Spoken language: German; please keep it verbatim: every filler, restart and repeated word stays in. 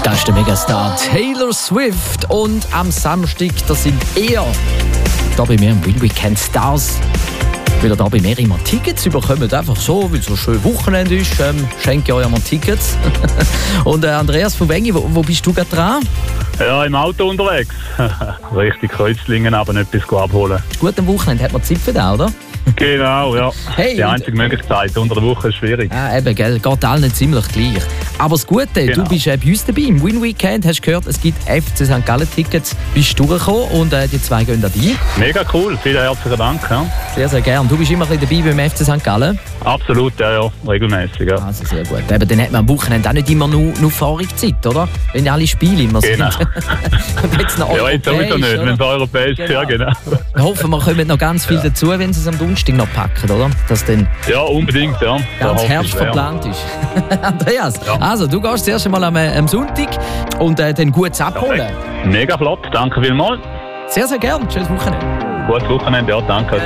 Das ist der Megastar Taylor Swift. Und am Samstag, das sind eher da bei mir im Win Weekend Stars, weil ihr da bei mir immer Tickets bekommt. Einfach so, weil es so ein schönes Wochenende ist, ähm, schenke ich euch mal Tickets. Und äh, Andreas von Wengi, wo, wo bist du gerade dran? Ja, im Auto unterwegs. Richtig Kreuzlingen, aber nicht bis abholen. Gut, am Wochenende hat man Zeit für das, oder? Genau, ja. Hey, die einzige Möglichkeit. Unter der Woche ist schwierig. Ah, eben, gell, geht allen ziemlich gleich. Aber das Gute, Genau. du bist äh, bei uns dabei. Im Win Weekend hast du gehört, es gibt F C Sankt Gallen Tickets. Bist du durchgekommen und äh, die zwei gehen an dich. Mega cool, vielen herzlichen Dank. Ja. Sehr, sehr gern. Du bist immer ein bisschen dabei beim F C Sankt Gallen. Absolut, ja, ja, regelmäßig. Ja. Also sehr gut. Eben, dann hat man am Wochenende auch nicht immer nur, nur Fahrungszeit, oder? Wenn alle Spiele immer Genau. sind. Und jetzt noch Ja, jetzt sowieso nicht, wenn es europäisch ist. Ja, genau. Wir hoffen, wir kommen noch ganz viel dazu, wenn sie es am Donnerstag noch packen, oder? Dass dann Ja, unbedingt, ja. Da ganz hoffe Herbst ich schwer. verplant ist. Andreas, Ja. also du gehst zuerst einmal am, äh, am Sonntag und äh, dann gut abholen. Perfekt. Mega flott, danke vielmals. Sehr, sehr gern. Schönes Wochenende. Gutes Wochenende, ja, danke.